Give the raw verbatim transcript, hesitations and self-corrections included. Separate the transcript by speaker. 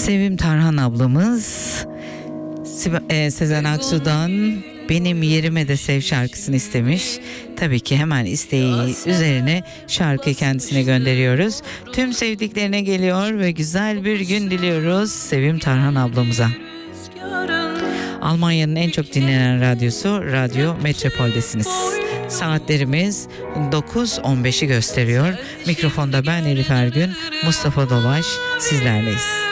Speaker 1: Sevim Tarhan ablamız e, Sezen Aksu'dan Benim Yerime de Sev şarkısını istemiş. Tabii ki hemen isteği üzerine şarkıyı kendisine gönderiyoruz. Tüm sevdiklerine geliyor ve güzel bir gün diliyoruz Sevim Tarhan ablamıza. Almanya'nın en çok dinlenen radyosu Radyo Metropol'desiniz. Saatlerimiz dokuz on beşi gösteriyor. Mikrofonda ben Elif Ergün, Mustafa Dolaş sizlerleyiz.